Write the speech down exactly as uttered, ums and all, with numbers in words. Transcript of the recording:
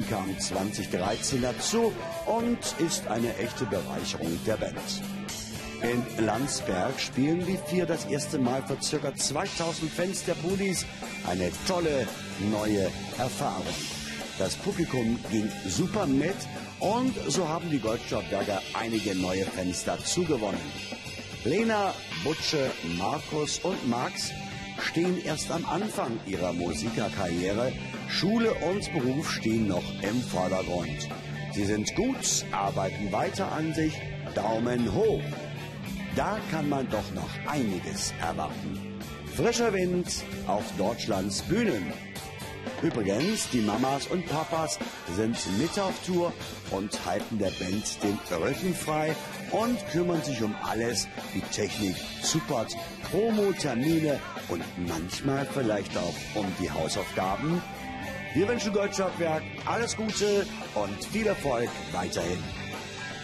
kam zweitausenddreizehn dazu und ist eine echte Bereicherung der Band. In Landsberg spielen die vier das erste Mal vor ca. zweitausend Fans der Pulis. Eine tolle neue Erfahrung. Das Publikum ging super mit und so haben die Goldstadtberger einige neue Fans dazu gewonnen. Lena, Butsche, Markus und Max stehen erst am Anfang ihrer Musikerkarriere. Schule und Beruf stehen noch im Vordergrund. Sie sind gut, arbeiten weiter an sich. Daumen hoch. Da kann man doch noch einiges erwarten. Frischer Wind auf Deutschlands Bühnen. Übrigens, die Mamas und Papas sind mit auf Tour und halten der Band den Rücken frei und kümmern sich um alles wie Technik, Support, Promo, Termine und manchmal vielleicht auch um die Hausaufgaben. Wir wünschen Goldstadtberg alles Gute und viel Erfolg weiterhin.